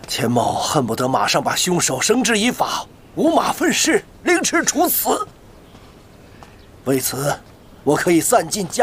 钱某恨不得马上把凶手绳之以法，五马分尸，凌迟处死。为此，我可以散尽家